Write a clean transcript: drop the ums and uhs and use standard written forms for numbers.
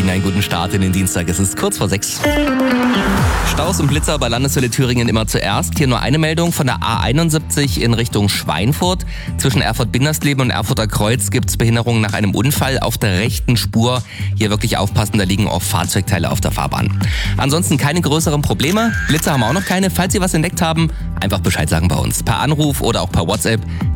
Ihnen einen guten Start in den Dienstag. Es ist kurz vor 6. Staus und Blitzer bei Landeshölle Thüringen immer zuerst. Hier nur eine Meldung von der A71 in Richtung Schweinfurt. Zwischen Erfurt-Bindersleben und Erfurter Kreuz gibt es Behinderungen nach einem Unfall auf der rechten Spur. Hier wirklich aufpassen, da liegen auch Fahrzeugteile auf der Fahrbahn. Ansonsten keine größeren Probleme. Blitzer haben auch noch keine. Falls Sie was entdeckt haben, einfach Bescheid sagen bei uns. Per Anruf oder auch per WhatsApp.